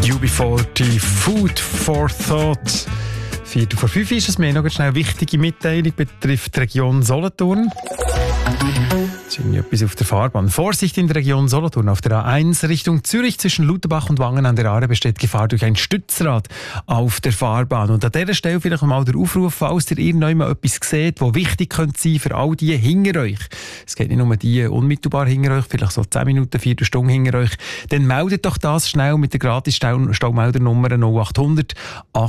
UB40 Food for Thought. 4:05 ist es. Mehr noch schnell eine wichtige Mitteilung betrifft die Region Solothurn. Jetzt ist etwas auf der Fahrbahn. Vorsicht in der Region Solothurn. Auf der A1 Richtung Zürich zwischen Lutherbach und Wangen an der Aare besteht Gefahr durch ein Stützrad auf der Fahrbahn. Und an dieser Stelle vielleicht mal der Aufruf, falls ihr irgendwann etwas seht, das wichtig könnte sein für all die hinter euch. Es geht nicht nur die unmittelbar hinter euch, vielleicht so 10 Minuten, 4 Stunden hinter euch. Dann meldet doch das schnell mit der gratis Staumeldernummer 0800